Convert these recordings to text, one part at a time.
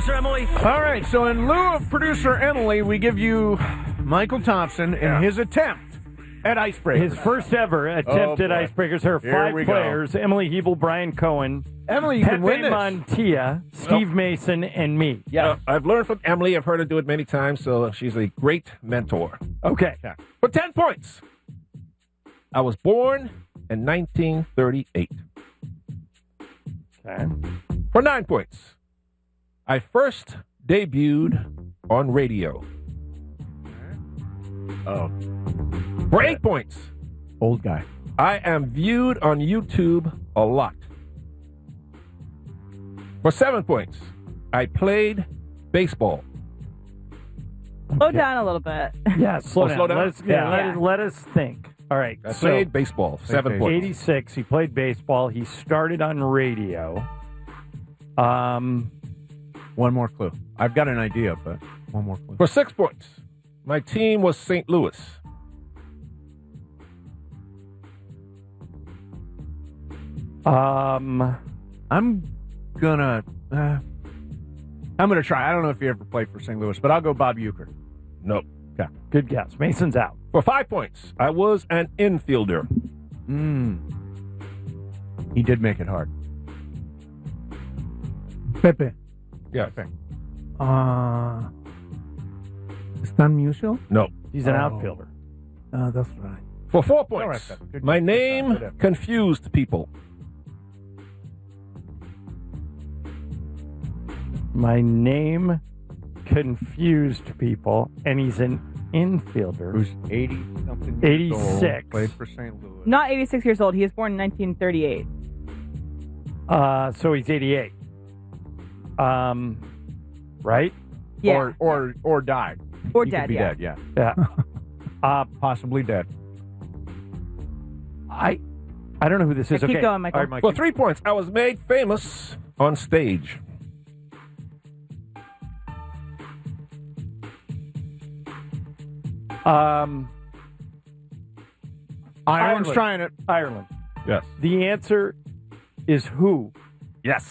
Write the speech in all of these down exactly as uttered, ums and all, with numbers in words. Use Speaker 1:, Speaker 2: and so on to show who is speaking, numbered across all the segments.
Speaker 1: producer Emily.
Speaker 2: All right, so in lieu of producer Emily, we give you Michael Thompson
Speaker 3: Yeah.
Speaker 2: and his attempt at Icebreakers.
Speaker 4: His first ever attempt
Speaker 2: Oh,
Speaker 4: at
Speaker 2: boy.
Speaker 4: Icebreakers. There are
Speaker 2: Here
Speaker 4: five
Speaker 2: we go.
Speaker 4: players: Emily Hebel, Brian Cohen,
Speaker 2: Emily, you
Speaker 4: Pepe
Speaker 2: can win this.
Speaker 4: Montilla, Steve Mason, and me.
Speaker 3: Yeah, uh, I've learned from Emily. I've heard her do it many times, so she's a great mentor.
Speaker 4: Okay.
Speaker 3: For ten points, I was born in nineteen thirty-eight.
Speaker 4: Okay.
Speaker 3: For nine points, I first debuted on radio.
Speaker 2: Oh.
Speaker 3: For eight points,
Speaker 2: Old guy.
Speaker 3: I am viewed on YouTube a lot. For seven points, I played baseball.
Speaker 5: Slow down a little bit.
Speaker 4: Yeah, slow
Speaker 3: Oh,
Speaker 4: down.
Speaker 3: slow down?
Speaker 4: Let's, yeah,
Speaker 5: Yeah.
Speaker 4: Let, us, let us think. All right.
Speaker 3: I
Speaker 4: so,
Speaker 3: played baseball. Seven
Speaker 2: Okay.
Speaker 3: points.
Speaker 4: eighty-six, he played baseball. He started on radio. Um,
Speaker 2: One more clue. I've got an idea, but one more clue.
Speaker 3: For six points, my team was Saint Louis.
Speaker 4: um,
Speaker 2: I'm gonna. Uh, I'm gonna try. I don't know if you ever played for Saint Louis, but I'll go Bob Euchre.
Speaker 3: Nope.
Speaker 4: good guess. Mason's out.
Speaker 3: For five points, I was an infielder.
Speaker 2: Mm. He did make it hard. Pepe.
Speaker 3: Yes.
Speaker 2: Uh, Stan Musial?
Speaker 3: No.
Speaker 4: He's an
Speaker 2: Oh.
Speaker 4: outfielder.
Speaker 2: Uh, that's right.
Speaker 3: For four
Speaker 2: All
Speaker 3: points,
Speaker 2: right, Pepe. Good
Speaker 3: my
Speaker 2: job.
Speaker 3: name
Speaker 2: Good effort.
Speaker 3: confused people.
Speaker 4: My name confused people, and he's an infielder.
Speaker 2: Who's eighty something?
Speaker 4: eighty-six.
Speaker 2: Played for Saint Louis.
Speaker 5: Not eighty-six years old. He was born in nineteen thirty-eight.
Speaker 4: Uh, so he's eighty-eight. Um, right?
Speaker 5: Yeah.
Speaker 2: Or or or died.
Speaker 5: Or
Speaker 2: He
Speaker 5: dead,
Speaker 2: could be
Speaker 5: yeah.
Speaker 2: dead. Yeah.
Speaker 4: Yeah. uh,
Speaker 2: Possibly dead.
Speaker 4: I, I don't know who this is.
Speaker 5: Keep
Speaker 4: okay.
Speaker 5: going, Michael.
Speaker 4: All right, Mike.
Speaker 3: For three points, I was made famous on stage.
Speaker 4: Um,
Speaker 2: Ireland's
Speaker 4: Ireland.
Speaker 2: trying it.
Speaker 4: Ireland.
Speaker 3: Yes.
Speaker 4: The answer is who?
Speaker 3: Yes.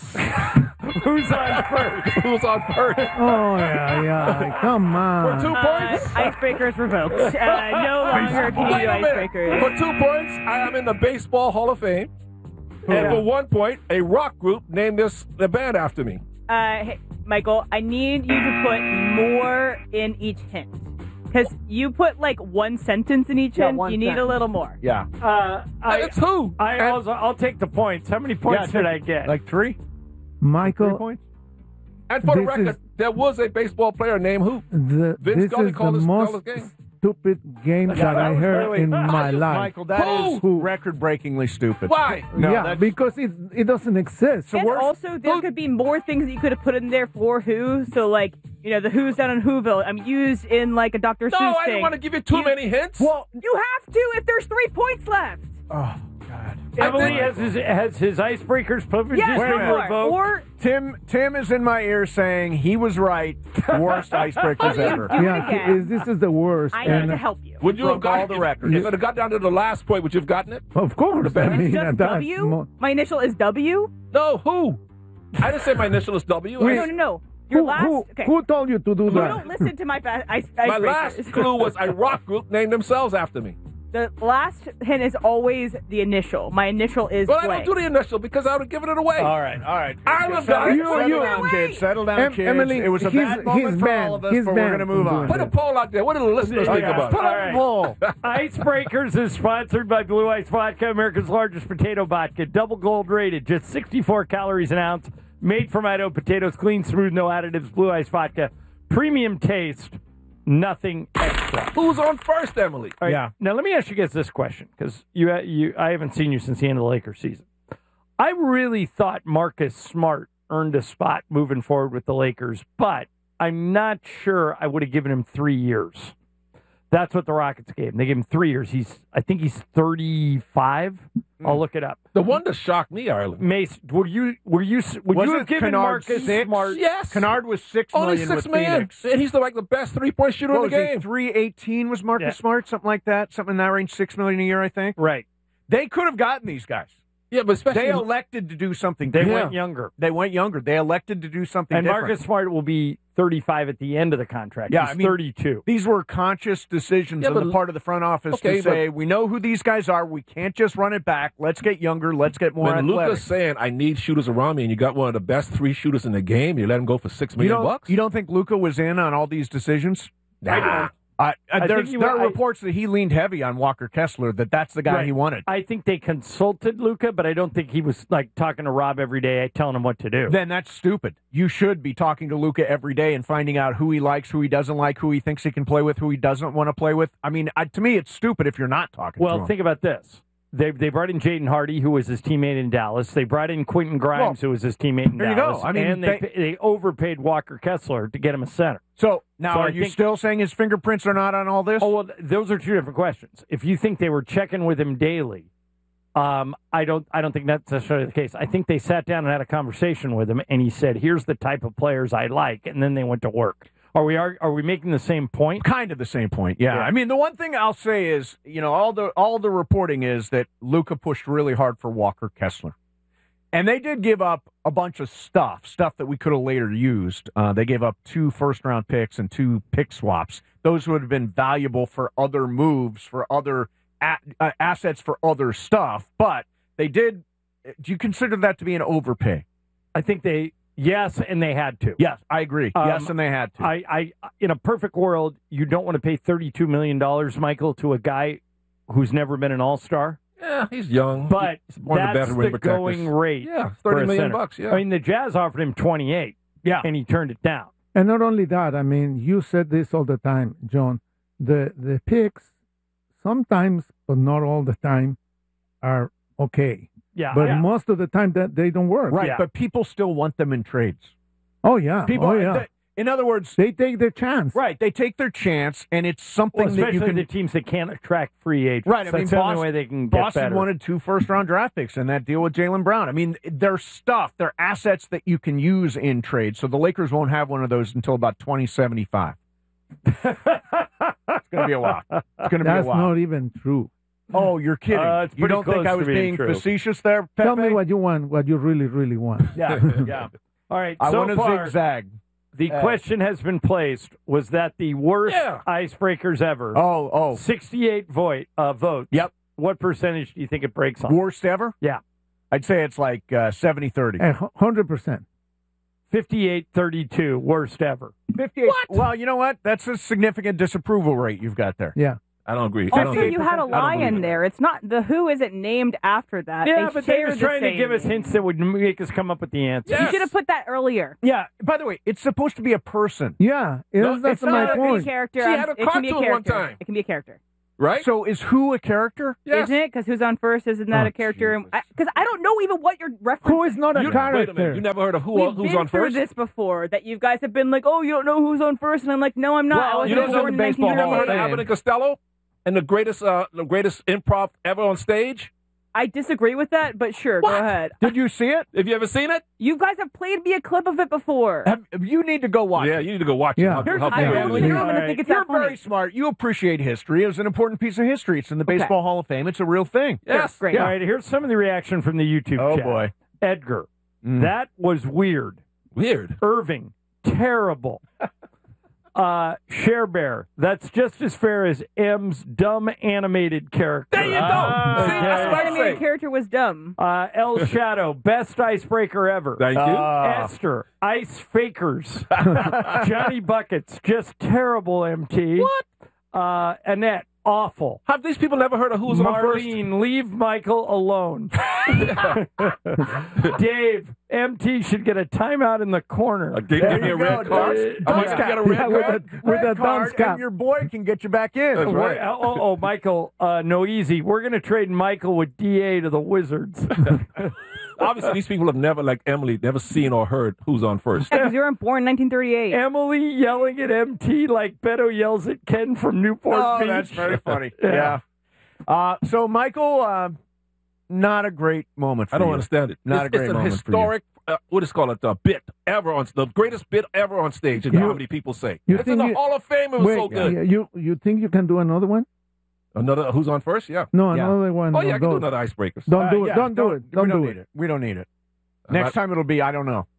Speaker 4: Who's on first?
Speaker 3: Who's on first?
Speaker 2: Oh yeah, yeah. Come
Speaker 3: For
Speaker 2: on.
Speaker 3: two
Speaker 5: Uh,
Speaker 3: points.
Speaker 5: icebreakers revoked. Uh, no longer can you
Speaker 3: Wait
Speaker 5: do
Speaker 3: a minute.
Speaker 5: icebreakers.
Speaker 3: For two points, I am in the Baseball Hall of Fame. And
Speaker 4: Yeah.
Speaker 3: for one point, a rock group named this the band after me.
Speaker 5: Uh, hey, Michael, I need you to put more in each hint. Because you put like one sentence in each
Speaker 2: Yeah,
Speaker 5: hint.
Speaker 2: one
Speaker 5: You need a
Speaker 2: sentence.
Speaker 5: little more.
Speaker 2: Yeah.
Speaker 4: Uh, I,
Speaker 3: it's who?
Speaker 4: I
Speaker 3: And-
Speaker 4: also, I'll take the points. How many points
Speaker 2: Yeah,
Speaker 4: did I get?
Speaker 2: Like three?
Speaker 6: Michael,
Speaker 2: Three points?
Speaker 3: And for the
Speaker 6: This
Speaker 3: record,
Speaker 6: is-
Speaker 3: there was a baseball player named who?
Speaker 6: the,
Speaker 3: Vince
Speaker 6: this
Speaker 3: Scully
Speaker 6: is the
Speaker 3: called this- called
Speaker 6: most
Speaker 3: this game.
Speaker 6: stupid game that I heard in my life.
Speaker 2: Michael, that is
Speaker 3: Who?
Speaker 2: record-breakingly stupid.
Speaker 3: Why?
Speaker 2: No,
Speaker 6: yeah,
Speaker 2: that's-
Speaker 6: because it it doesn't exist.
Speaker 5: And
Speaker 2: worst-
Speaker 5: also, there could be more things that you could have put in there for Who. So, like, you know, the Who's down in Whoville. I'm used in like a Doctor
Speaker 3: No,
Speaker 5: Seuss
Speaker 3: I
Speaker 5: thing.
Speaker 3: didn't want to give you too
Speaker 5: You-
Speaker 3: many hints.
Speaker 2: Well,
Speaker 5: You have to if there's three points left.
Speaker 2: oh God.
Speaker 4: Emily
Speaker 3: I
Speaker 4: has his, has his icebreakers privileges
Speaker 5: Yes,
Speaker 2: Wait a
Speaker 4: been
Speaker 2: minute.
Speaker 5: more.
Speaker 4: revoked.
Speaker 5: Or
Speaker 2: Tim Tim is in my ear saying he was right. Worst icebreakers ever.
Speaker 5: Do it
Speaker 6: yeah,
Speaker 5: again.
Speaker 6: he- this is the worst.
Speaker 5: I
Speaker 6: and
Speaker 5: need to help you.
Speaker 3: Would you have
Speaker 2: broke all
Speaker 3: gotten
Speaker 2: the records.
Speaker 3: If it had got down to the last point, would you have gotten it?
Speaker 6: of course, I
Speaker 5: It's
Speaker 6: mean,
Speaker 5: just
Speaker 6: that's
Speaker 5: W.
Speaker 6: mo-
Speaker 5: My initial is W.
Speaker 3: No, who? I didn't say my initial is W. I
Speaker 5: No,
Speaker 3: said-
Speaker 5: no, no. Your
Speaker 6: who,
Speaker 5: last.
Speaker 6: who,
Speaker 5: okay.
Speaker 6: who told you to do
Speaker 5: You
Speaker 6: that?
Speaker 5: don't listen to my fa- ice,
Speaker 3: My
Speaker 5: icebreakers.
Speaker 3: last clue was a rock group named themselves after me.
Speaker 5: The last hint is always the initial. My initial is
Speaker 3: Well, I
Speaker 5: blank.
Speaker 3: don't do the initial because I would have given it away.
Speaker 2: All right, all right.
Speaker 3: Ireland
Speaker 2: Settle,
Speaker 3: guy.
Speaker 6: You-
Speaker 2: settle
Speaker 6: you-
Speaker 2: down, kids. Settle down,
Speaker 6: Em-
Speaker 2: kids.
Speaker 6: Emily,
Speaker 2: it was a
Speaker 6: he's-
Speaker 2: bad moment
Speaker 6: he's
Speaker 2: for
Speaker 6: banned.
Speaker 2: all of us,
Speaker 6: He's
Speaker 2: but we're
Speaker 6: banned
Speaker 2: going to move
Speaker 6: from
Speaker 2: on.
Speaker 6: doing
Speaker 3: Put a poll out there. What do the listeners think
Speaker 4: Yeah.
Speaker 3: about it?
Speaker 4: All right.
Speaker 2: Bull.
Speaker 4: Icebreakers is sponsored by Blue Ice Vodka, America's largest potato vodka. Double gold rated, just sixty-four calories an ounce. Made from Idaho potatoes, clean, smooth, no additives. Blue Ice Vodka. Premium taste, nothing extra.
Speaker 3: Who's on first, Emily?
Speaker 4: All right,
Speaker 2: Yeah.
Speaker 4: Now let me ask you guys this question because you, you, I haven't seen you since the end of the Lakers season. I really thought Marcus Smart earned a spot moving forward with the Lakers, but I'm not sure I would have given him three years. That's what the Rockets gave him. They gave him three years. He's, I think he's thirty-five. I'll look it up.
Speaker 3: The one that shocked me, Ireland.
Speaker 4: Mace, were you, were you, would
Speaker 2: Was
Speaker 4: you
Speaker 2: it
Speaker 4: have given
Speaker 2: Kennard
Speaker 4: Marcus
Speaker 2: six?
Speaker 4: Smart?
Speaker 3: Yes.
Speaker 2: Kennard was six
Speaker 3: Only
Speaker 2: million
Speaker 3: six
Speaker 2: with
Speaker 3: million.
Speaker 2: Phoenix.
Speaker 3: And he's the, like the best three-point shooter
Speaker 2: What
Speaker 3: in the
Speaker 2: was he,
Speaker 3: game.
Speaker 2: three eighteen was Marcus
Speaker 4: Yeah.
Speaker 2: Smart, something like that, something in that range, six million a year, I think.
Speaker 4: Right.
Speaker 2: They could have gotten these guys
Speaker 3: Yeah, but especially
Speaker 2: They elected to do something
Speaker 4: They
Speaker 2: different.
Speaker 4: went younger.
Speaker 2: They went younger. They elected to do something
Speaker 4: And
Speaker 2: different.
Speaker 4: Marcus Smart will be thirty-five at the end of the contract.
Speaker 2: Yeah,
Speaker 4: He's
Speaker 2: I mean,
Speaker 4: thirty-two.
Speaker 2: These were conscious decisions
Speaker 3: Yeah,
Speaker 2: on the
Speaker 3: but-
Speaker 2: part of the front office
Speaker 3: Okay,
Speaker 2: to say, we know who these guys are. We can't just run it back. Let's get younger. Let's get more
Speaker 3: when
Speaker 2: athletic.
Speaker 3: Luca's saying, I need shooters around me, and you got one of the best three shooters in the game, you let him go for six
Speaker 2: you
Speaker 3: million
Speaker 2: don't,
Speaker 3: bucks?
Speaker 2: you don't think Luca was in on all these decisions?
Speaker 3: Nah.
Speaker 2: I,
Speaker 4: I
Speaker 2: I, there's,
Speaker 4: think he
Speaker 2: there
Speaker 4: wa-
Speaker 2: are
Speaker 4: I-
Speaker 2: reports that he leaned heavy on Walker Kessler, that that's the guy
Speaker 4: Right.
Speaker 2: he wanted.
Speaker 4: I think they consulted Luca, but I don't think he was like talking to Rob every day, telling him what to do.
Speaker 2: Then that's stupid. You should be talking to Luca every day and finding out who he likes, who he doesn't like, who he thinks he can play with, who he doesn't want to play with. I mean, I, to me, it's stupid if you're not talking to
Speaker 4: Well,
Speaker 2: him.
Speaker 4: think about this. They they brought in Jaden Hardy, who was his teammate in Dallas. They brought in Quentin Grimes,
Speaker 2: Well,
Speaker 4: who was his teammate in
Speaker 2: there you go.
Speaker 4: Dallas.
Speaker 2: I mean,
Speaker 4: and they,
Speaker 2: they-
Speaker 4: they overpaid Walker Kessler to get him a center.
Speaker 2: So now,
Speaker 4: So
Speaker 2: are
Speaker 4: I
Speaker 2: you
Speaker 4: think-
Speaker 2: still saying his fingerprints are not on all this?
Speaker 4: Oh, well, th- those are two different questions. If you think they were checking with him daily, um, I don't. I don't think that's necessarily the case. I think they sat down and had a conversation with him, and he said, "Here's the type of players I like," and then they went to work. Are we are, are we making the same point?
Speaker 2: Kind of the same point, yeah.
Speaker 4: Yeah.
Speaker 2: I mean, the one thing I'll say is, you know, all the all the reporting is that Luca pushed really hard for Walker Kessler, and they did give up a bunch of stuff, stuff that we could have later used. Uh, they gave up two first round picks and two pick swaps. Those would have been valuable for other moves, for other a- uh, assets, for other stuff. But they did. Do you consider that to be an overpay?
Speaker 4: I think they yes, and they had to.
Speaker 2: Yes, I agree.
Speaker 4: Um,
Speaker 2: yes, and they had to.
Speaker 4: I, I, in a perfect world, you don't want to pay thirty-two million dollars, Michael, to a guy who's never been an All Star.
Speaker 3: Yeah, he's young.
Speaker 4: But
Speaker 3: He's one of the
Speaker 4: that's
Speaker 3: better
Speaker 4: the
Speaker 3: rim protectors.
Speaker 4: going rate.
Speaker 3: Yeah,
Speaker 4: for
Speaker 3: thirty
Speaker 4: a
Speaker 3: million
Speaker 4: center.
Speaker 3: bucks. Yeah,
Speaker 4: I mean, the Jazz offered him twenty-eight,
Speaker 2: yeah,
Speaker 4: and he turned it down.
Speaker 6: And not only that, I mean, you said this all the time, John. The the picks, sometimes, but not all the time, are okay.
Speaker 4: Yeah,
Speaker 6: But
Speaker 4: yeah.
Speaker 6: most of the time, that they don't work.
Speaker 2: right.
Speaker 4: yeah.
Speaker 2: But people still want them in trades.
Speaker 6: Oh yeah.
Speaker 2: People,
Speaker 6: oh yeah.
Speaker 2: th- in other words,
Speaker 6: they take their chance.
Speaker 2: right? They take their chance, and it's something
Speaker 4: Well,
Speaker 2: that
Speaker 4: especially
Speaker 2: you can.
Speaker 4: the teams that can't attract free agents.
Speaker 2: Right, I mean,
Speaker 4: That's the only
Speaker 2: Boston-
Speaker 4: way they can get
Speaker 2: Boston
Speaker 4: better.
Speaker 2: wanted two first round draft picks in that deal with Jaylen Brown. I mean, they're stuff, they're assets that you can use in trade. So the Lakers won't have one of those until about twenty seventy-five. It's going to be a while. It's going to be a
Speaker 6: That's
Speaker 2: while.
Speaker 6: not even true.
Speaker 2: Oh, you're kidding.
Speaker 4: Uh, it's
Speaker 2: you
Speaker 4: pretty
Speaker 2: don't think
Speaker 4: close
Speaker 2: I
Speaker 4: to
Speaker 2: was
Speaker 4: being
Speaker 2: being
Speaker 4: true.
Speaker 2: facetious there, Pepe?
Speaker 6: Tell me what you want, what you really, really want.
Speaker 2: Yeah, yeah.
Speaker 4: All right,
Speaker 2: I
Speaker 4: so
Speaker 2: want to
Speaker 4: far,
Speaker 2: zigzag.
Speaker 4: the
Speaker 2: Uh,
Speaker 4: question has been placed. Was that the worst
Speaker 3: Yeah.
Speaker 4: icebreakers ever?
Speaker 2: Oh, oh.
Speaker 4: sixty-eight vote, uh, votes.
Speaker 2: Yep.
Speaker 4: What percentage do you think it breaks on?
Speaker 2: Worst ever?
Speaker 4: Yeah.
Speaker 2: I'd say it's like uh, seventy thirty.
Speaker 6: A hu- hundred percent.
Speaker 4: fifty-eight thirty-two, worst ever.
Speaker 2: fifty-eight. Well, you know what? That's a significant disapproval rate you've got there.
Speaker 6: Yeah.
Speaker 3: I don't agree. I don't
Speaker 5: Also,
Speaker 3: agree.
Speaker 5: you had a
Speaker 3: I don't
Speaker 5: lie
Speaker 3: believe
Speaker 5: in
Speaker 3: it.
Speaker 5: there. It's not the Who isn't named after that.
Speaker 4: Yeah,
Speaker 5: they
Speaker 4: but they
Speaker 5: share
Speaker 4: was
Speaker 5: the
Speaker 4: trying to
Speaker 5: same
Speaker 4: give us
Speaker 5: name.
Speaker 4: hints that would make us come up with the answer.
Speaker 3: Yes.
Speaker 5: You should have put that earlier.
Speaker 2: Yeah. By the way, it's supposed to be a person.
Speaker 6: Yeah. It
Speaker 3: No,
Speaker 6: is, that's
Speaker 3: it's not
Speaker 6: my
Speaker 3: a-
Speaker 5: It can be a
Speaker 6: point.
Speaker 5: character.
Speaker 3: She
Speaker 5: um,
Speaker 3: had a
Speaker 5: it can be a
Speaker 3: cartoon one
Speaker 5: character.
Speaker 3: time.
Speaker 5: It can be a character.
Speaker 3: Right?
Speaker 2: So is who a character?
Speaker 3: yes.
Speaker 5: Isn't it? Because who's on first? Isn't that
Speaker 6: Oh,
Speaker 5: a character?
Speaker 2: Jesus.
Speaker 5: Because I, I don't know even what you're referencing.
Speaker 6: Who is not a
Speaker 3: You, wait a
Speaker 6: character?
Speaker 3: minute. You never heard of who
Speaker 5: We've
Speaker 3: who's
Speaker 5: been
Speaker 3: on
Speaker 5: through
Speaker 3: first?
Speaker 5: this before. That you guys have been like, oh, you don't know who's on first, and I'm like, no, I'm not. I
Speaker 2: Well,
Speaker 5: was
Speaker 3: You don't know
Speaker 5: born
Speaker 3: the
Speaker 5: in
Speaker 3: baseball Hall of
Speaker 5: nineteen
Speaker 3: Fame.
Speaker 5: ninety-eight.
Speaker 3: Abbott and Costello, and the greatest, uh, the greatest improv ever on stage.
Speaker 5: I disagree with that, but sure,
Speaker 3: What?
Speaker 5: go ahead.
Speaker 2: Did you see it?
Speaker 3: Have you ever seen it?
Speaker 5: You guys have played me a clip of it before.
Speaker 2: Have, you need to go watch
Speaker 3: Yeah,
Speaker 2: it.
Speaker 3: you need to go watch
Speaker 6: Yeah.
Speaker 3: it.
Speaker 5: Here's,
Speaker 3: How- how
Speaker 5: I
Speaker 3: funny
Speaker 5: really
Speaker 3: it is.
Speaker 5: do. I'm going to
Speaker 4: All
Speaker 5: think it's
Speaker 2: You're
Speaker 5: that funny.
Speaker 2: very smart. You appreciate history. It's an important piece of history. It's in the Baseball Hall of Fame. It's a real thing.
Speaker 3: Yes.
Speaker 5: Great.
Speaker 4: All right, here's some of the reaction from the YouTube
Speaker 2: Oh,
Speaker 4: chat.
Speaker 2: boy.
Speaker 4: Edgar,
Speaker 2: Mm.
Speaker 4: that was weird.
Speaker 3: Weird.
Speaker 4: Irving, terrible. uh, Share Bear, that's just as fair as M's dumb animated character.
Speaker 3: There you go.
Speaker 2: Ah.
Speaker 3: See,
Speaker 4: Okay.
Speaker 3: that's
Speaker 5: The
Speaker 3: what I'm
Speaker 5: animated
Speaker 3: saying.
Speaker 5: character was dumb.
Speaker 4: Uh, El Shadow, best icebreaker ever.
Speaker 3: Thank you.
Speaker 2: Ah.
Speaker 4: Esther, Ice Fakers. Johnny Buckets, just terrible, M T.
Speaker 3: What?
Speaker 4: Uh, Annette, awful.
Speaker 3: Have these people never heard of who's on first?
Speaker 4: Marlene, leave Michael alone. Dave, M T should get a timeout in the corner.
Speaker 3: Uh, give,
Speaker 2: There
Speaker 3: give me
Speaker 2: you
Speaker 3: a
Speaker 2: go,
Speaker 3: red card.
Speaker 2: Dunce-
Speaker 3: Am I
Speaker 2: Dunce
Speaker 3: gonna
Speaker 2: cap.
Speaker 3: get a red
Speaker 6: Yeah, with
Speaker 3: card?
Speaker 6: a, with
Speaker 2: Red
Speaker 6: a
Speaker 2: card,
Speaker 6: dunce cap.
Speaker 2: and your boy can get you back in.
Speaker 3: That's right.
Speaker 4: Oh, oh, oh, Michael, uh, no easy. We're going to trade Michael with D A to the Wizards.
Speaker 3: Obviously, these people have never, like Emily, never seen or heard who's on first.
Speaker 5: Yeah, because you weren't born in nineteen thirty-eight.
Speaker 4: Emily yelling at M T like Beto yells at Ken from Newport
Speaker 2: Oh,
Speaker 4: Beach.
Speaker 2: that's very funny.
Speaker 4: Yeah.
Speaker 2: yeah. Uh, so, Michael, uh, not a great moment for
Speaker 3: I don't
Speaker 2: you.
Speaker 3: understand it.
Speaker 2: Not
Speaker 3: it's,
Speaker 2: a great
Speaker 3: it's a
Speaker 2: moment for you.
Speaker 3: historic, uh, what is it called, a bit ever on the greatest bit ever on stage. And
Speaker 6: You-
Speaker 3: how many people say
Speaker 6: you
Speaker 3: it's in
Speaker 6: think
Speaker 3: the
Speaker 6: you-
Speaker 3: Hall of Fame. It was
Speaker 6: Wait,
Speaker 3: so good.
Speaker 6: you you think you can do another one?
Speaker 3: Another who's on first? Yeah.
Speaker 6: No,
Speaker 2: Yeah.
Speaker 6: another one.
Speaker 3: Oh yeah, I
Speaker 6: on
Speaker 3: can do
Speaker 6: those.
Speaker 3: another icebreakers.
Speaker 6: Don't
Speaker 2: Uh,
Speaker 6: do it.
Speaker 2: yeah,
Speaker 6: don't do it. Don't
Speaker 2: we don't
Speaker 6: do
Speaker 2: need
Speaker 6: it.
Speaker 2: it. We don't need it.
Speaker 3: I'm
Speaker 2: Next
Speaker 3: not-
Speaker 2: time it'll be I don't know.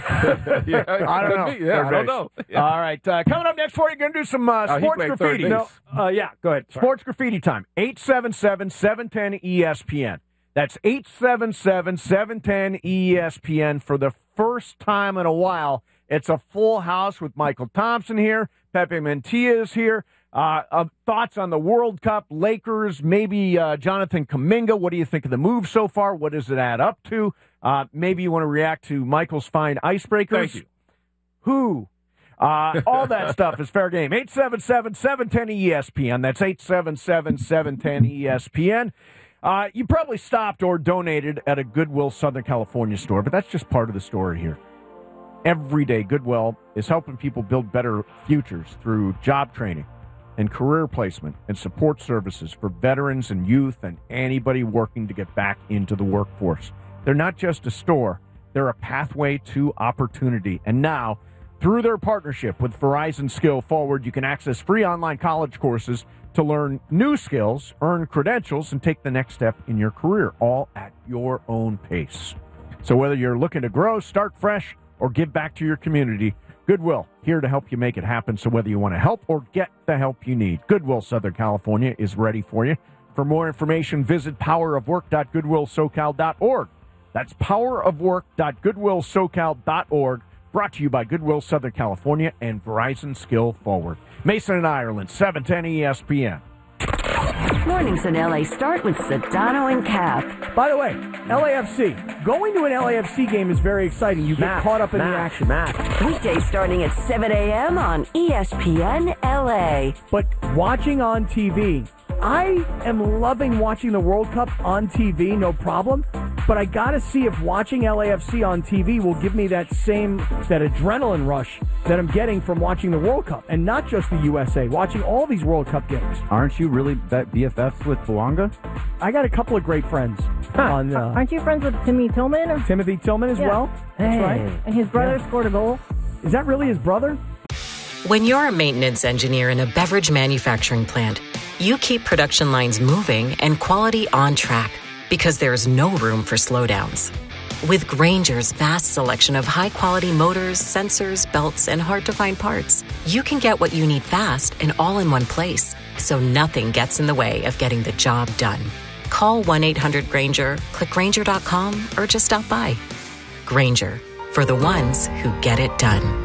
Speaker 3: yeah,
Speaker 2: I don't know.
Speaker 3: could be. Yeah, I
Speaker 2: Third
Speaker 3: don't
Speaker 2: base.
Speaker 3: know. Yeah.
Speaker 2: All right. Uh, coming up next for you, going to do some uh,
Speaker 3: Oh, he
Speaker 2: sports
Speaker 3: played third
Speaker 2: graffiti.
Speaker 3: base.
Speaker 4: No, uh, yeah, go ahead. Sorry.
Speaker 2: Sports graffiti time. eight seven seven, seven one zero, E S P N. That's eight seven seven, seven one zero, E S P N. For the first time in a while, it's a full house with Michael Thompson here. Pepe Mantilla is here. Uh, uh, thoughts on the World Cup, Lakers, maybe uh, Jonathan Kuminga. What do you think of the move so far? What does it add up to? Uh, maybe you want to react to Michael's fine icebreakers.
Speaker 3: Thank you.
Speaker 2: Who? Uh, all that stuff is fair game. eight seven seven, seven one zero, E S P N. That's eight seven seven, seven one zero, E S P N. Uh, you probably stopped or donated at a Goodwill Southern California store, but that's just part of the story here. Every day, Goodwill is helping people build better futures through job training and career placement and support services for veterans and youth and anybody working to get back into the workforce. They're not just a store, they're a pathway to opportunity. And now, through their partnership with Verizon Skill Forward, you can access free online college courses to learn new skills, earn credentials, and take the next step in your career, all at your own pace. So whether you're looking to grow, start fresh, or give back to your community, Goodwill, here to help you make it happen. So whether you want to help or get the help you need, Goodwill Southern California is ready for you. For more information, visit power of work dot goodwill socal dot org. That's power of work dot goodwill socal dot org. Brought to you by Goodwill Southern California and Verizon Skill Forward. Mason and Ireland, seven ten E S P N.
Speaker 1: Mornings in L A start with Sedano and Cap.
Speaker 7: By the way, L A F C. Going to an L A F C game is very exciting. You get
Speaker 1: Matt,
Speaker 7: caught up in the
Speaker 1: Matt,
Speaker 7: action.
Speaker 1: Matt. Weekdays starting at seven a.m. on E S P N L A.
Speaker 7: But watching on T V, I am loving watching the World Cup on T V, no problem. But I got to see if watching L A F C on T V will give me that same, that adrenaline rush that I'm getting from watching the World Cup. And not just the U S A, watching all these World Cup games.
Speaker 8: Aren't you really B F Fs with Bouanga?
Speaker 7: I got a couple of great friends. on uh,
Speaker 9: Aren't you friends with Timmy Tillman?
Speaker 7: Timothy Tillman as
Speaker 9: Yeah.
Speaker 7: well. That's
Speaker 9: Hey.
Speaker 7: right.
Speaker 9: And his brother
Speaker 7: Yeah.
Speaker 9: scored a goal.
Speaker 7: Is that really his brother?
Speaker 10: When you're a maintenance engineer in a beverage manufacturing plant, you keep production lines moving and quality on track because there's no room for slowdowns. With Grainger's vast selection of high-quality motors, sensors, belts, and hard-to-find parts, you can get what you need fast and all in one place, so nothing gets in the way of getting the job done. Call one eight hundred Grainger, click Grainger dot com, or just stop by. Grainger, for the ones who get it done.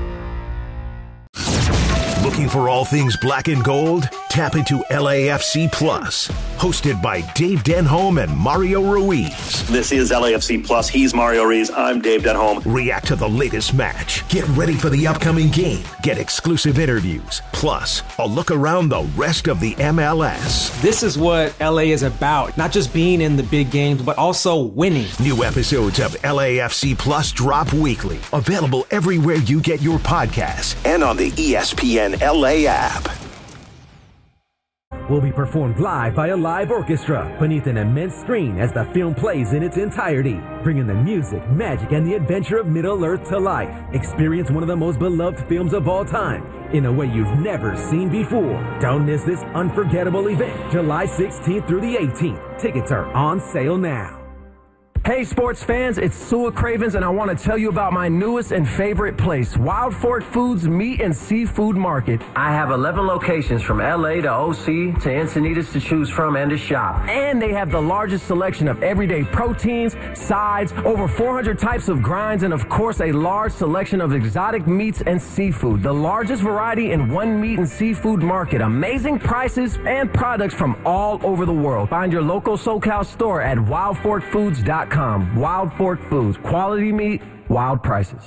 Speaker 11: Looking for all things black and gold? Tap into L A F C Plus, hosted by Dave Denholm and Mario Ruiz.
Speaker 12: This is L A F C Plus. He's Mario Ruiz. I'm Dave Denholm.
Speaker 11: React to the latest match. Get ready for the upcoming game. Get exclusive interviews. Plus, a look around the rest of the M L S.
Speaker 13: This is what L A is about. Not just being in the big games, but also winning.
Speaker 11: New episodes of L A F C Plus drop weekly. Available everywhere you get your podcasts and on the E S P N L A app.
Speaker 14: Will be performed live by a live orchestra beneath an immense screen as the film plays in its entirety, bringing the music, magic, and the adventure of Middle-earth to life. Experience one of the most beloved films of all time in a way you've never seen before. Don't miss this unforgettable event, July sixteenth through the eighteenth. Tickets are on sale now.
Speaker 15: Hey sports fans, it's Sua Cravens and I want to tell you about my newest and favorite place, Wild Fork Foods Meat and Seafood Market.
Speaker 16: I have eleven locations from L A to O C to Encinitas to choose from and to shop.
Speaker 15: And they have the largest selection of everyday proteins, sides, over four hundred types of grinds, and of course a large selection of exotic meats and seafood. The largest variety in one meat and seafood market. Amazing prices and products from all over the world. Find your local SoCal store at wild fork foods dot com. Wild Fork Foods. Quality meat, wild prices.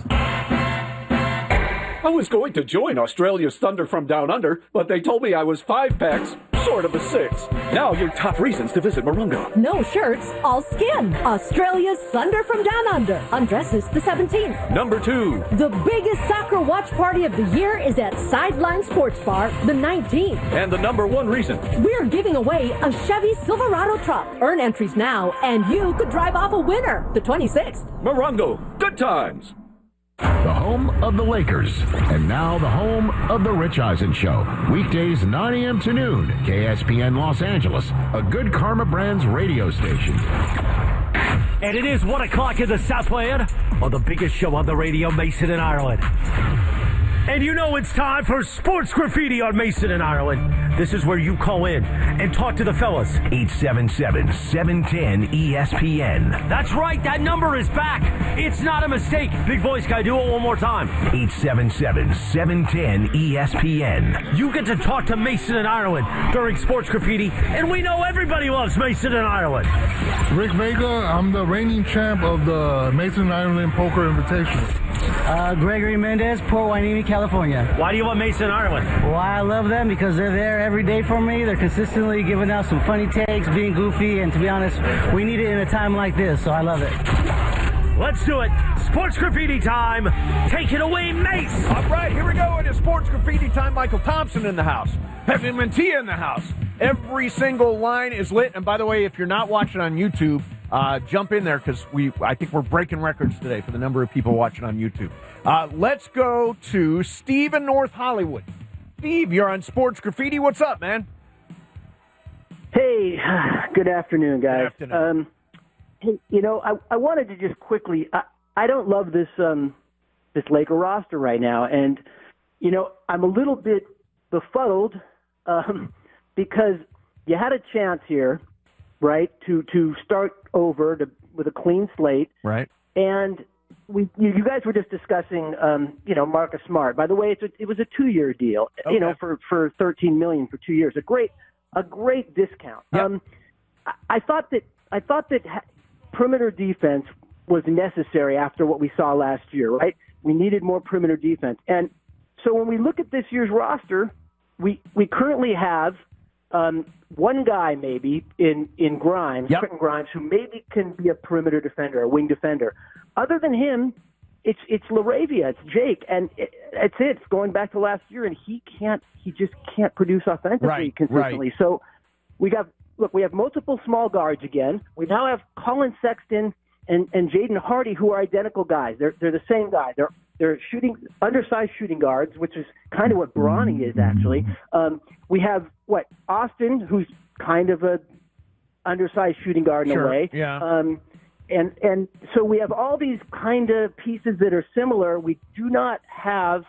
Speaker 17: I was going to join Australia's Thunder from Down Under, but they told me I was five packs, sort of a six. Now your top reasons to visit Morongo.
Speaker 18: No shirts, all skin. Australia's Thunder from Down Under. On dresses the seventeenth.
Speaker 17: Number two.
Speaker 18: The biggest soccer watch party of the year is at Sideline Sports Bar the nineteenth.
Speaker 17: And the number one reason.
Speaker 18: We're giving away a Chevy Silverado truck. Earn entries now, and you could drive off a winner the twenty-sixth.
Speaker 17: Morongo. Good times.
Speaker 9: The home of the Lakers. And now the home of the Rich Eisen Show. Weekdays nine a.m. to noon. K S P N Los Angeles. A Good Karma Brands radio station.
Speaker 19: And it is one o'clock in the Southland on the biggest show on the radio, Mason in Ireland. And you know it's time for Sports Graffiti on Mason in Ireland. This is where you call in and talk to the fellas.
Speaker 11: eight seven seven, seven one zero, E S P N.
Speaker 19: That's right, that number is back. It's not a mistake. Big voice guy, do it one more time.
Speaker 11: eight seven seven, seven one zero, E S P N.
Speaker 19: You get to talk to Mason in Ireland during Sports Graffiti, and we know everybody loves Mason in Ireland.
Speaker 20: Rick Vega, I'm the reigning champ of the Mason Ireland Poker Invitational.
Speaker 21: Uh, Gregory Mendez, Port Hueneme, California.
Speaker 19: Why do you want Mason Ireland?
Speaker 21: Why I love them because they're there every day for me. They're consistently giving out some funny takes, being goofy, and to be honest, we need it in a time like this, so I love it.
Speaker 19: Let's do it. Sports Graffiti time. Take it away, Mace.
Speaker 2: All right, here we go. It is Sports Graffiti time. Michael Thompson in the house. Pepe Mantilla in the house. Every single line is lit. And by the way, if you're not watching on YouTube, uh, jump in there because we, I think we're breaking records today for the number of people watching on YouTube. Uh, let's go to Steve in North Hollywood. Steve, you're on Sports Graffiti. What's up, man?
Speaker 22: Hey, good afternoon, guys.
Speaker 2: Good afternoon.
Speaker 22: Um, hey, you know, I, I wanted to just quickly, I, I don't love this um, this Laker roster right now, and, you know, I'm a little bit befuddled um, because you had a chance here, right, to, to start over to, with a clean slate.
Speaker 2: Right.
Speaker 22: And we, you, you guys were just discussing, um, you know, Marcus Smart. By the way, it's a, it was a two-year deal,
Speaker 2: Okay.
Speaker 22: you know, for, for thirteen million dollars for two years. A great a great discount.
Speaker 2: Yep.
Speaker 22: Um, I, I thought that I thought that ha- perimeter defense was necessary after what we saw last year, right? We needed more perimeter defense. And so when we look at this year's roster, we we currently have um, one guy maybe in, in Grimes,
Speaker 2: Yep.
Speaker 22: Quentin Grimes, who maybe can be a perimeter defender, a wing defender. Other than him, it's it's LaRavia, it's Jake, and it, it's it. It's going back to last year, and he can't, he just can't produce offensively
Speaker 2: Right,
Speaker 22: consistently.
Speaker 2: right.
Speaker 22: So we got look, we have multiple small guards again. We now have Colin Sexton and, and Jaden Hardy, who are identical guys. They're they're the same guy. They're they're shooting undersized shooting guards, which is kind of what Bronny is actually. Um, we have what Austin, who's kind of a undersized shooting guard in
Speaker 2: Sure,
Speaker 22: a way.
Speaker 2: yeah.
Speaker 22: Um, and and so we have all these kind of pieces that are similar. We do not have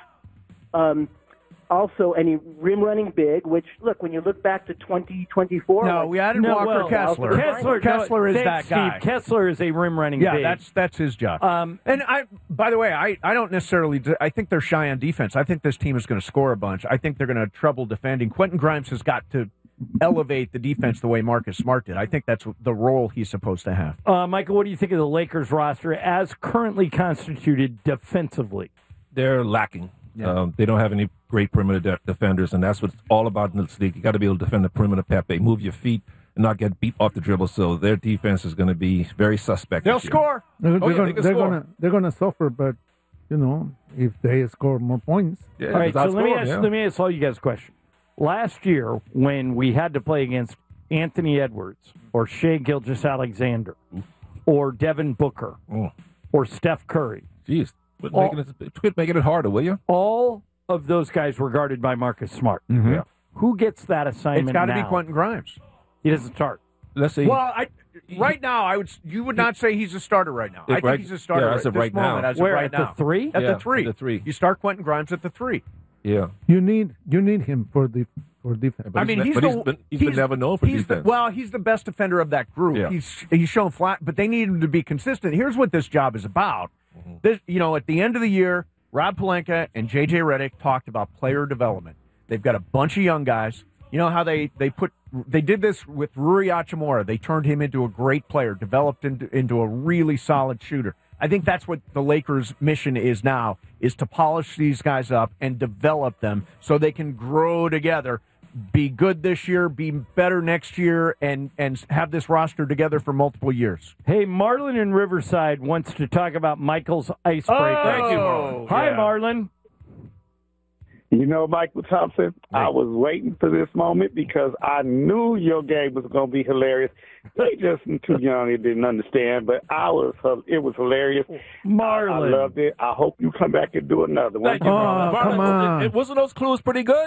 Speaker 22: um, also any rim running big. Which look, when you look back to twenty twenty-four,
Speaker 2: No,
Speaker 22: like,
Speaker 2: we added
Speaker 4: No,
Speaker 2: Walker
Speaker 4: well,
Speaker 2: Kessler.
Speaker 4: Kessler,
Speaker 2: Kessler is
Speaker 4: thanks,
Speaker 2: that guy.
Speaker 4: Steve. Kessler is a rim running
Speaker 2: Yeah,
Speaker 4: big.
Speaker 2: that's that's his job.
Speaker 4: Um,
Speaker 2: and I, by the way, I, I don't necessarily. I think they're shy on defense. I think this team is going to score a bunch. I think they're going to have trouble defending. Quentin Grimes has got to elevate the defense the way Marcus Smart did. I think that's the role he's supposed to have.
Speaker 4: Uh, Michael, what do you think of the Lakers roster as currently constituted defensively?
Speaker 3: They're lacking. Um, they don't have any great perimeter de- defenders, and that's what it's all about in this league. You got to be able to defend the perimeter, Pepe, move your feet, and not get beat off the dribble. So their defense is going to be very suspect.
Speaker 2: They'll
Speaker 3: this year.
Speaker 2: score.
Speaker 6: They're,
Speaker 3: Oh,
Speaker 6: they're
Speaker 3: yeah,
Speaker 6: gonna,
Speaker 3: they can
Speaker 6: they're
Speaker 3: score.
Speaker 6: gonna they're gonna suffer, but you know, if they score more points.
Speaker 3: Yeah,
Speaker 4: all right, so
Speaker 3: without
Speaker 4: let me
Speaker 3: scoring,
Speaker 4: ask
Speaker 3: yeah.
Speaker 4: let me ask all you guys a question. Last year, when we had to play against Anthony Edwards or Shai Gilgeous-Alexander or Devin Booker
Speaker 3: Mm.
Speaker 4: or Steph Curry,
Speaker 3: Jeez, quit
Speaker 4: All-
Speaker 3: making, it, quit making it harder, will you?
Speaker 4: all of those guys were guarded by Marcus Smart.
Speaker 2: Mhm.
Speaker 3: Yeah.
Speaker 4: Who gets that assignment
Speaker 2: It's got to
Speaker 4: now?
Speaker 2: be Quentin Grimes.
Speaker 4: He doesn't start.
Speaker 3: Let's see.
Speaker 2: Well, I, right now, I would. You would not say he's a starter right now. I think
Speaker 3: Right-
Speaker 2: he's a starter
Speaker 3: yeah,
Speaker 2: at
Speaker 3: as of
Speaker 2: this
Speaker 3: right
Speaker 2: moment.
Speaker 3: now.
Speaker 2: As of
Speaker 4: Where,
Speaker 2: right
Speaker 4: at the
Speaker 2: now.
Speaker 4: three?
Speaker 2: At
Speaker 3: Yeah,
Speaker 2: the three.
Speaker 3: at the three.
Speaker 2: You start Quentin Grimes at the three.
Speaker 3: Yeah.
Speaker 6: You need you need him for the for defense.
Speaker 3: But
Speaker 2: I mean,
Speaker 3: he's,
Speaker 2: he's
Speaker 3: but
Speaker 2: the,
Speaker 3: he's been, he's been never known for
Speaker 2: he's
Speaker 3: defense.
Speaker 2: The, well, he's the best defender of that group.
Speaker 3: Yeah.
Speaker 2: He's he's shown flat, but they need him to be consistent. Here's what this job is about.
Speaker 3: Mm-hmm.
Speaker 2: This, you know, at the end of the year, Rob Pelinka and J J Redick talked about player development. They've got a bunch of young guys. You know how they, they put they did this with Rui Hachimura. They turned him into a great player, developed into, into a really solid shooter. I think that's what the Lakers' mission is now, is to polish these guys up and develop them so they can grow together, be good this year, be better next year, and, and have this roster together for multiple years.
Speaker 4: Hey, Marlon in Riverside wants to talk about Michael's icebreaker.
Speaker 2: Oh, Thank you, Marlon.
Speaker 4: Hi,
Speaker 2: yeah.
Speaker 4: Marlon.
Speaker 1: You know, Michael Thompson, I was waiting for this moment because I knew your game was going to be hilarious. They just too young and didn't understand, but I was, it was hilarious.
Speaker 4: Marlon.
Speaker 1: I loved it. I hope you come back and do another one.
Speaker 3: Thank you, Marlon. Marlon, come on. It, it, wasn't those clues pretty good?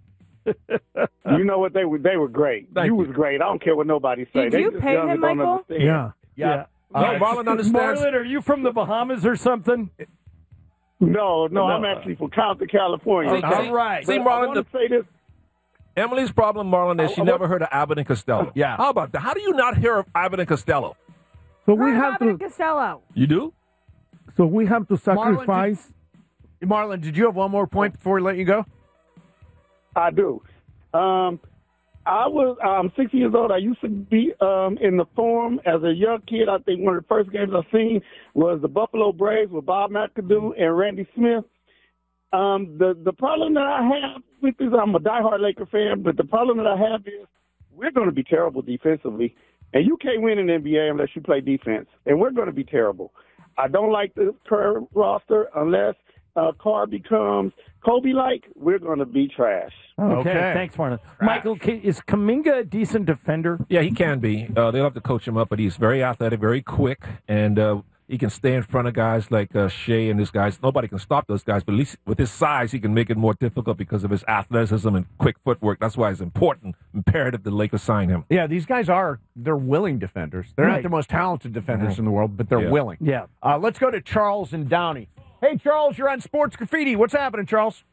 Speaker 1: You know what? They were they were great.
Speaker 3: Thank
Speaker 1: you
Speaker 3: you.
Speaker 1: was great. I don't care what nobody say.
Speaker 5: Did
Speaker 1: they
Speaker 5: you
Speaker 1: just
Speaker 5: pay
Speaker 1: young
Speaker 5: him,
Speaker 1: and don't
Speaker 5: Michael?
Speaker 1: understand.
Speaker 6: Yeah.
Speaker 4: Yeah.
Speaker 3: No, Marlon understands.
Speaker 4: Marlon, are you from the Bahamas or something?
Speaker 1: No, no,
Speaker 4: No.
Speaker 1: I'm actually from Compton, California.
Speaker 3: See,
Speaker 1: But-
Speaker 3: all right. See,
Speaker 1: but I
Speaker 3: Marlon,
Speaker 1: want to
Speaker 3: the-
Speaker 1: say this.
Speaker 3: Emily's problem, Marlon, is she
Speaker 1: I- I
Speaker 3: never
Speaker 1: want-
Speaker 3: heard of Abbott and Costello.
Speaker 2: Yeah.
Speaker 3: How about that? How do you not hear of Abbott and Costello?
Speaker 6: So we
Speaker 5: Heard
Speaker 6: have
Speaker 5: Abbott and
Speaker 6: to.
Speaker 5: Costello.
Speaker 3: You do?
Speaker 6: So we have to
Speaker 2: Marlon, did-
Speaker 6: sacrifice.
Speaker 2: Marlon, did you have one more point before we let you go?
Speaker 1: I do. Um, I was I'm sixty years old. I used to be um, in the Forum as a young kid. I think one of the first games I seen was the Buffalo Braves with Bob McAdoo and Randy Smith. Um, the the problem that I have with this, I'm a diehard Laker fan, but the problem that I have is we're going to be terrible defensively, and you can't win in the N B A unless you play defense, and we're going to be terrible. I don't like the current roster unless uh, Carr becomes Kobe-like. We're going to be trash.
Speaker 4: Okay, thanks, Marlon. Michael, ca- is Kuminga a decent defender?
Speaker 3: Yeah, he can be. Uh, they'll have to coach him up, but he's very athletic, very quick, and uh, he can stay in front of guys like uh, Shea and these guys. Nobody can stop those guys, but at least with his size, he can make it more difficult because of his athleticism and quick footwork. That's why it's important, imperative the Lakers sign him.
Speaker 2: Yeah, these guys are, they're willing defenders. They're not
Speaker 3: Right.
Speaker 2: the most talented defenders
Speaker 3: Mhm.
Speaker 2: in the world, but they're
Speaker 3: Yeah.
Speaker 2: willing.
Speaker 4: Yeah.
Speaker 2: Uh, let's go to Charles and Downey. Hey, Charles, you're on Sports Graffiti. What's happening, Charles?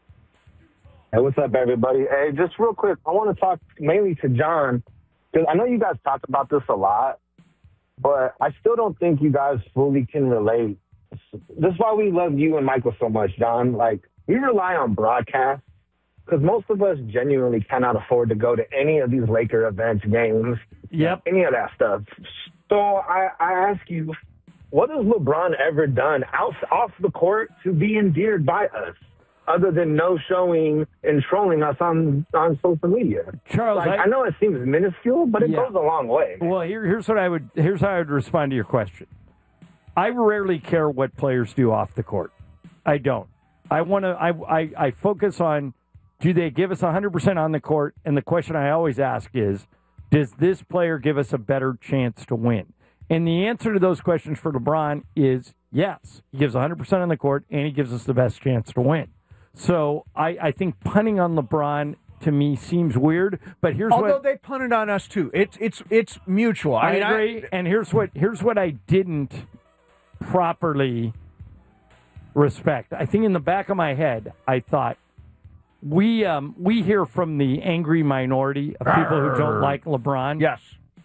Speaker 23: Hey, what's up, everybody? Hey, just real quick, I want to talk mainly to John, because I know you guys talk about this a lot, but I still don't think you guys fully can relate. This is why we love you and Michael so much, John. Like, we rely on broadcast, because most of us genuinely cannot afford to go to any of these Laker events, games,
Speaker 4: yep.
Speaker 23: any of that stuff. So I, I ask you, what has LeBron ever done out, off the court to be endeared by us, other than no showing and trolling us on, on social media?
Speaker 4: Charles,
Speaker 23: like,
Speaker 4: I-
Speaker 23: I, know it seems minuscule, but it
Speaker 4: Yeah.
Speaker 23: goes a long way.
Speaker 4: Well, here, here's what I would here's how I would respond to your question. I rarely care what players do off the court. I don't. I want to. I, I I focus on, do they give us one hundred percent on the court? And the question I always ask is, does this player give us a better chance to win? And the answer to those questions for LeBron is yes. He gives one hundred percent on the court, and he gives us the best chance to win. So I, I think punting on LeBron to me seems weird. But here's
Speaker 2: Although
Speaker 4: what
Speaker 2: they punted on us too. It's it's it's mutual.
Speaker 4: I,
Speaker 2: I, mean,
Speaker 4: agree. and here's what here's what I didn't properly respect. I think in the back of my head, I thought we um, we hear from the angry minority of people who don't like LeBron.
Speaker 2: Yes,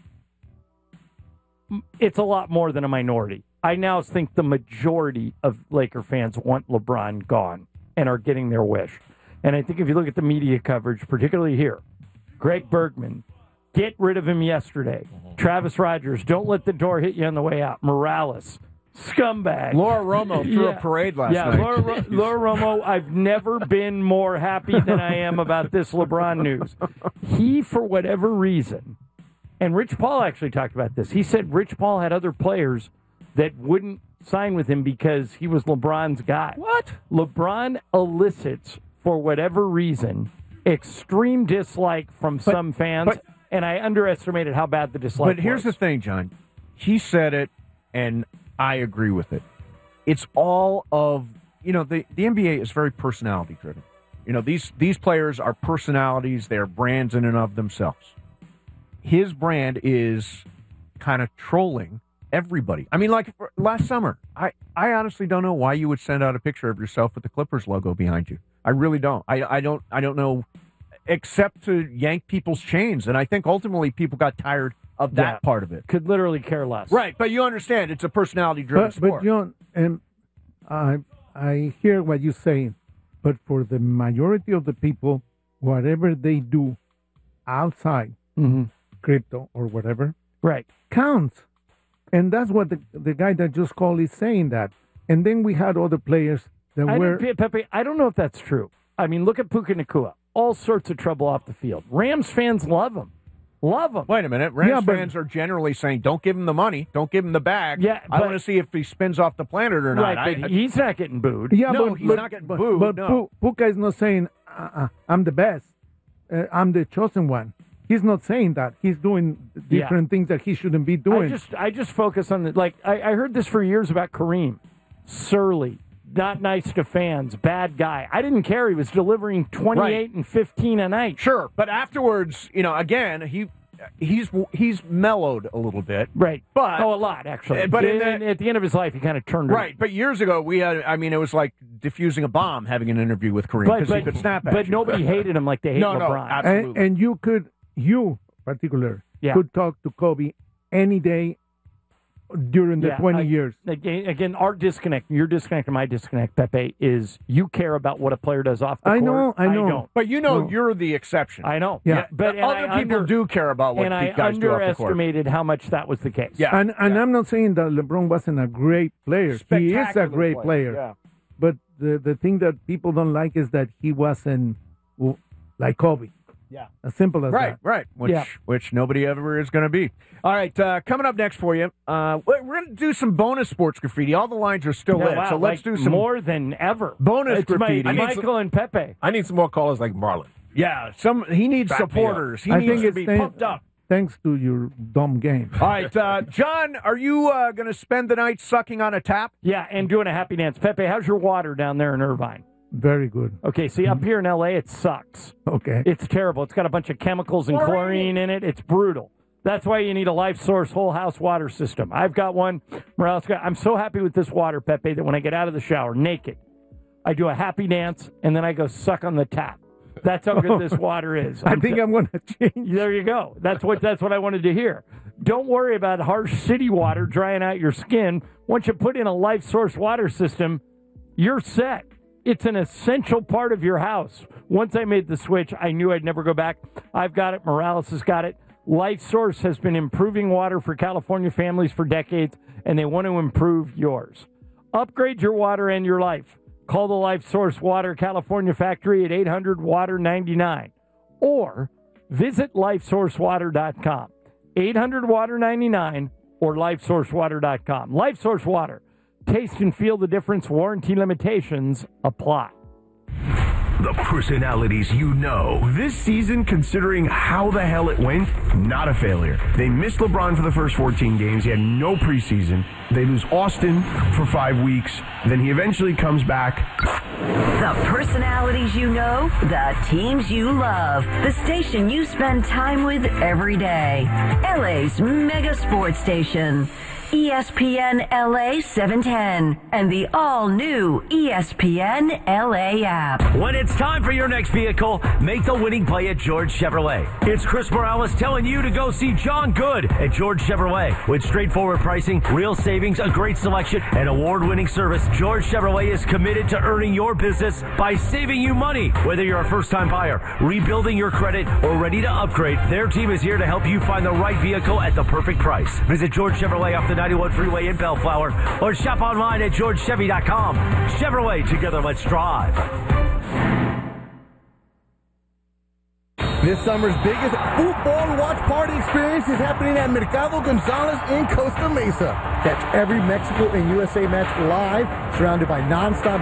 Speaker 4: it's a lot more than a minority. I now think the majority of Laker fans want LeBron gone and are getting their wish. And I think if you look at the media coverage, particularly here, Greg Bergman, get rid of him yesterday. Travis Rogers, don't let the door hit you on the way out. Morales, scumbag.
Speaker 2: Laura Romo threw a parade last
Speaker 4: yeah,
Speaker 2: night.
Speaker 4: Laura, Ro- Laura Romo, I've never been more happy than I am about this LeBron news. He, for whatever reason, and Rich Paul actually talked about this. He said Rich Paul had other players that wouldn't sign with him because he was LeBron's guy.
Speaker 2: What?
Speaker 4: LeBron elicits, for whatever reason, extreme dislike from some fans,
Speaker 2: but-
Speaker 4: and I underestimated how bad the dislike
Speaker 2: But here's
Speaker 4: was.
Speaker 2: the thing, John. He said it, and I agree with it. It's all of, you know, the, the N B A is very personality driven. You know, these these players are personalities. They're brands in and of themselves. His brand is kind of trolling everybody. I mean, like last summer, I, I honestly don't know why you would send out a picture of yourself with the Clippers logo behind you. I really don't. I, I don't. I don't know, except to yank people's chains. And I think ultimately people got tired of that
Speaker 4: Yeah.
Speaker 2: part of it.
Speaker 4: Could literally care less.
Speaker 2: Right, but you understand it's a personality-driven
Speaker 6: But, but
Speaker 2: sport.
Speaker 6: John, and I I hear what you're saying, but for the majority of the people, whatever they do outside
Speaker 4: Mm-hmm.
Speaker 6: crypto or whatever,
Speaker 4: right,
Speaker 6: counts, and that's what the the guy that just called is saying that. And then we had other players that
Speaker 4: I
Speaker 6: were.
Speaker 4: don't- Pepe, I don't know if that's true. I mean, look at Puka Nacua. All sorts of trouble off the field. Rams fans love him. Love him.
Speaker 2: Wait a minute. Rams
Speaker 6: Yeah, but-
Speaker 2: fans are generally saying, don't give him the money. Don't give him the bag.
Speaker 4: Yeah,
Speaker 2: I
Speaker 4: but-
Speaker 2: want to see if he spins off the planet or not.
Speaker 4: Right,
Speaker 2: I,
Speaker 4: but
Speaker 2: I-
Speaker 4: he's not getting booed.
Speaker 6: Yeah,
Speaker 2: No,
Speaker 6: but,
Speaker 2: he's
Speaker 6: but,
Speaker 2: not getting
Speaker 6: but,
Speaker 2: booed,
Speaker 6: But
Speaker 2: no.
Speaker 6: Pu- Puka is not saying uh-uh, I'm the best. Uh, I'm the chosen one. He's not saying that. He's doing different things that he shouldn't be doing.
Speaker 4: I just I just focus on the like I, I heard this for years about Kareem. Surly, not nice to fans, bad guy. I didn't care. He was delivering twenty-eight
Speaker 2: Right.
Speaker 4: and fifteen a night.
Speaker 2: Sure, but afterwards, you know, again, he he's he's mellowed a little bit.
Speaker 4: Right.
Speaker 2: But
Speaker 4: Oh, a lot, actually.
Speaker 2: But in
Speaker 4: And
Speaker 2: the-
Speaker 4: at the end of his life, he kind of turned
Speaker 2: Right, but years ago, we had, I mean, it was like diffusing a bomb having an interview with Kareem
Speaker 4: But,
Speaker 2: because he
Speaker 4: but,
Speaker 2: could snap at
Speaker 4: but
Speaker 2: you.
Speaker 4: nobody hated him like they hate
Speaker 2: No, no,
Speaker 4: LeBron.
Speaker 2: absolutely.
Speaker 6: and, and you could, you particular,
Speaker 4: Yeah.
Speaker 6: could talk to Kobe any day during the
Speaker 4: Yeah,
Speaker 6: twenty
Speaker 4: I-
Speaker 6: years.
Speaker 4: Again, again, our disconnect, your disconnect, and my disconnect, Pepe, is you care about what a player does off the
Speaker 6: I
Speaker 4: court.
Speaker 6: know, I know.
Speaker 4: don't.
Speaker 2: But you know,
Speaker 6: No.
Speaker 2: you're the exception.
Speaker 4: I know.
Speaker 6: Yeah.
Speaker 4: but and
Speaker 2: Other
Speaker 4: I
Speaker 2: people
Speaker 4: under-
Speaker 2: do care about what
Speaker 4: and
Speaker 2: these
Speaker 4: I
Speaker 2: guys do off the court.
Speaker 4: underestimated how much that was the case.
Speaker 2: Yeah.
Speaker 6: And and I'm not saying that LeBron wasn't a great player. He is a
Speaker 2: Spectacular
Speaker 6: great
Speaker 2: player,
Speaker 6: player.
Speaker 2: yeah.
Speaker 6: But the the thing that people don't like is that he wasn't well, like Kobe.
Speaker 2: Yeah.
Speaker 6: As simple as
Speaker 2: Right,
Speaker 6: that.
Speaker 2: right. Which
Speaker 6: Yeah.
Speaker 2: which nobody ever is going to be. All right, uh, coming up next for you, uh, we're going to do some bonus sports graffiti. All the lines are still
Speaker 4: Yeah,
Speaker 2: lit,
Speaker 4: wow,
Speaker 2: so let's
Speaker 4: like
Speaker 2: do some
Speaker 4: more than ever.
Speaker 2: bonus
Speaker 4: It's my-
Speaker 2: graffiti.
Speaker 3: I need
Speaker 4: Michael
Speaker 3: some-
Speaker 4: and Pepe.
Speaker 3: I need some more callers like Marlon.
Speaker 2: Yeah, some he needs
Speaker 3: Back me up.
Speaker 2: supporters. He
Speaker 6: I
Speaker 2: needs
Speaker 6: think
Speaker 2: to
Speaker 6: it's
Speaker 2: be
Speaker 6: thank-
Speaker 2: pumped up.
Speaker 6: Thanks to your dumb game.
Speaker 2: All right, uh, John, are you uh, going to spend the night sucking on a tap?
Speaker 4: Yeah, and doing a happy dance. Pepe, how's your water down there in Irvine?
Speaker 6: Very good.
Speaker 4: Okay, see, up here in L A, it sucks.
Speaker 6: Okay.
Speaker 4: It's terrible. It's got a bunch of chemicals and chlorine in it. It's brutal. That's why you need a Life Source whole house water system. I've got one. Morales got, I'm so happy with this water, Pepe, that when I get out of the shower naked, I do a happy dance, and then I go suck on the tap. That's how good this water is.
Speaker 6: I think I'm going to change.
Speaker 4: There you go. That's what that's what I wanted to hear. Don't worry about harsh city water drying out your skin. Once you put in a Life Source water system, you're set. It's an essential part of your house. Once I made the switch, I knew I'd never go back. I've got it. Morales has got it. Life Source has been improving water for California families for decades, and they want to improve yours. Upgrade your water and your life. Call the Life Source Water California factory at eight hundred water ninety-nine or visit life source water dot com. eight hundred water ninety-nine or life source water dot com. Life Source Water. Taste and feel the difference. Warranty limitations apply.
Speaker 9: The personalities you know.
Speaker 5: This season, considering how the hell it went, not a failure. They missed LeBron for the first fourteen games. He had no preseason. They lose Austin for five weeks. Then he eventually comes back.
Speaker 7: The personalities you know, the teams you love, the station you spend time with every day. L A's mega sports station. E S P N L A seven ten and the all-new E S P N L A app.
Speaker 19: When it's time for your next vehicle, make the winning play at George Chevrolet. It's Chris Morales telling you to go see John Good at George Chevrolet. With straightforward pricing, real savings, a great selection, and award-winning service, George Chevrolet is committed to earning your business by saving you money. Whether you're a first-time buyer, rebuilding your credit, or ready to upgrade, their team is here to help you find the right vehicle at the perfect price. Visit George Chevrolet off the ninety-one Freeway in Bellflower or shop online at george chevy dot com. Chevrolet, together let's drive.
Speaker 8: This summer's biggest football watch party experience is happening at Mercado Gonzalez in Costa Mesa. Catch every Mexico and U S A match live, surrounded by nonstop